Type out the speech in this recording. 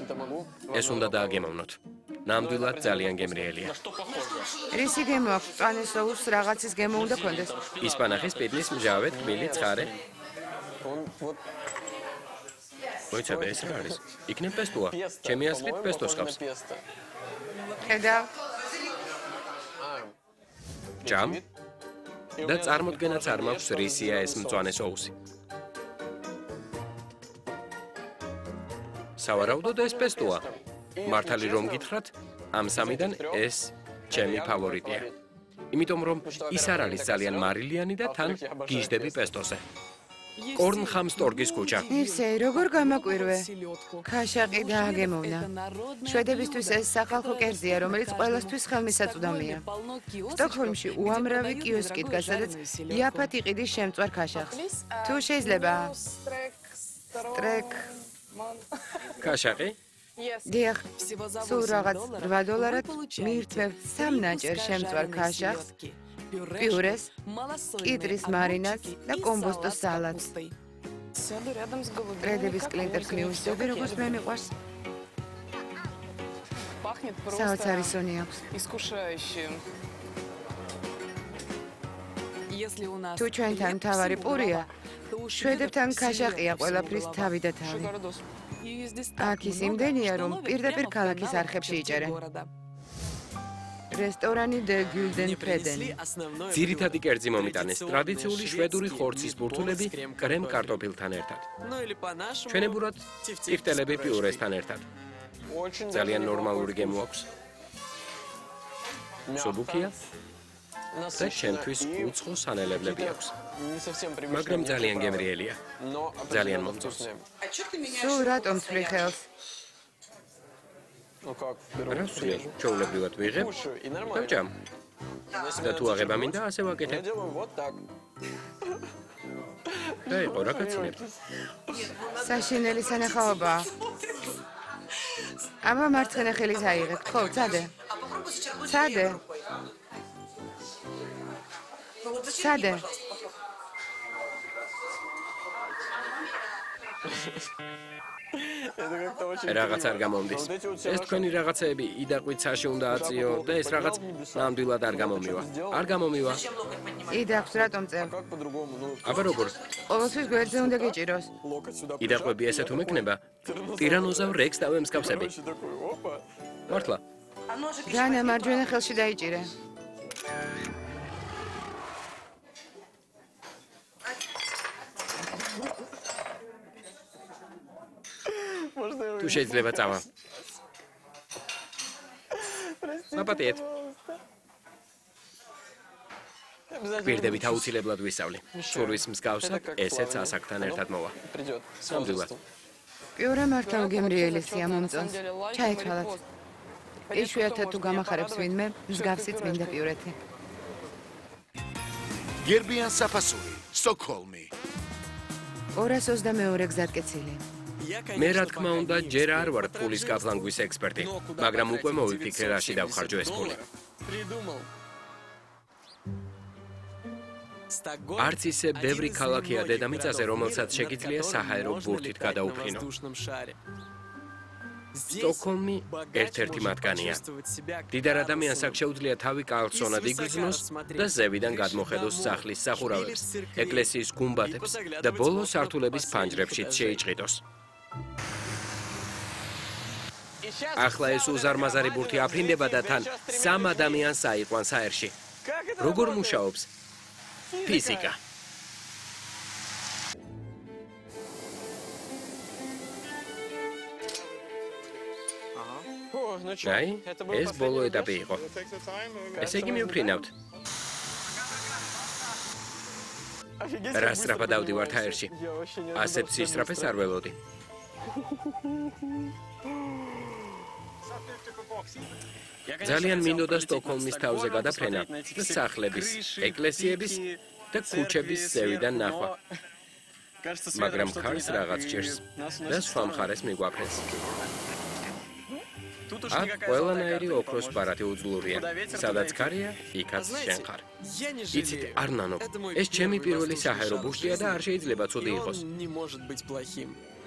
ეს უნდა დააგემოვნოთ. ნამდვილად ძალიან გემრიელია. რისი გემო აქვს? მწვანე соуს რაღაცის გემო უნდა კონდეს. ისპანახის პიდნის მჟავე, თბილი, ცხარე. მოიცადე ეს რა არის? იქნებ პესტოა. ჩემი აზრით პესტოს ყავს. ხედავ. ჯამ? და წარმოდგენაც არ მაქვს რისია ეს მწვანე соуსი. სავარაუდოდ ეს პესტოა. მართალი რომ გითხრათ, ამ სამიდან ეს ჩემი ფავორიტია. იმიტომ რომ ის არ არის ძალიან მარილიანი და თან გიждები პესტოზე. კორნხამსტორგის ქუჩა. მირსე, როგორ გამაკვირვე? ქაშაყი დააგემოვნა. შვედებისთვის ეს სახალხო კერძია, რომელიც ყველასთვის ხელმისაწვდომია. სტოკჰოლმში უამრავი კიოსკი დგას, სადაც იაფად იყიდის შემწვარ ქაშახს. თუ შეიძლება? სტრეკ. ქაშაყი? დიახ, სულ რაღაც $8 მივთვევთ 3 ნაჭერ შემწვარ ქაშახს, პიურეს, კიტრის მარინადს და კომბოსტოს სალატს. კრედების კლიენტებს მიუსწრები, როგორც მე მიყვარს. საოცარი სუნი აქვს. თუ ჩვენთან მთავარი პურია, შვედებთან ქაშაყია ყველაფრის თავი და თავი. აქ ის იმდენია, რომ პირდაპირ ქალაქის არხებში იჭერენ. რესტორანი დე გულდენ ფრედენი. ძირითადი კერძი მომიტანეს ტრადიციული შვედური ხორცის ბურთულები კრემ კარტოფილთან ერთად. ჩვენებურად ტიფტელები პიურესთან ერთად. ძალიან ნორმალური გემო აქვს. მსუბუქია და ჩემთვის უცხო სანელებლები აქვს. მაგრამ ძალიან გემრიელია. ძალიან მომწონს. სულ რატომ ცვლი ხელს? რა ვცვლი? ჩვეულებრივად ვიღებ და ვჭამ. და თუ აღება მინდა, ასე ვაკეთებ. და იყო რა გაცინებთ? საშინელი სანახაობაა. აბა მარცხენა ხელით აიღეთ, ხო, წადე. წადე. წადე. რაღაც არ გამომდის. ეს თქვენი რაღაცეები იდაყვიცაში უნდა აწიო და ეს რაღაც ნამდვილად არ გამომივა. არ გამომივა. იდაყვს რატომ წევ? აბა როგორ? ყოველთვის გვერდზე უნდა გიჭიროს. იდაყვები ესე თუ მექნება, ტირანოზავრ რექს დავემსგავსები. მართლა? განა მარჯვენა ხელში დაიჭირე. თუ შეიძლება წავა. აპატიეთ. პირდებით აუცილებლად ვისწავლი. სურვის მსგავსად ესეც ასაკთან ერთად მოვა. სამდვილად. პიურე მართლა გემრიელია მომწონს. ჩაითვალათ. იშვიათად თუ გამახარებს ვინმე, მსგავსი წმინდა პიურეთი. გერბიან საფასური, სტოკჰოლმი. 222 გზატკეცილი. მე რა თქმა უნდა ჯერ არ ვარ ფულის კაფლანგვის ექსპერტი, მაგრამ უკვე მოვიფიქრე რაში დავხარჯო ეს ფული. არც ისე ბევრი ქალაქია დედამიწაზე, რომელსაც შეგიძლია საჰაერო ბურთით გადაუფრინო. სტოკჰოლმი ერთ-ერთი მათგანია. დიდარ ადამიანს აქ შეუძლია თავი კალსონად იგრძნოს და ზევიდან გადმოხედოს სახლის სახურავებს, ეკლესიის გუმბათებს და ბოლო სართულების ფანჯრებშიც შეიჭყიდოს. ახლა ეს უზარმაზარი ბურთი აფრინდება და თან 3 ადამიანს აიყვანს აერში. როგორ მუშაობს? ფიზიკა. აი, ეს ბოლო ეტაპი იყო. ესე იგი მივფრინავთ. რა სწრაფად დავდივართ აერში. ასეთ სისწრაფეს არ ველოდი. ძალიან მინდოდა სტოკჰოლმის თავზე გადაფრენა და სახლების, ეკლესიების და ქუჩების ზევიდან ნახვა. მაგრამ ქარს რაღაც ჭირს და სხვა მხარეს მიგვაფრენს. აქ ყველანაირი ოქროს ბარათი უძლურია. სადაც ქარია, იქაც შენ ხარ. იცით, არ ნანობ. ეს ჩემი პირველი საჰაერო ბურთია და არ შეიძლება ცუდი იყოს.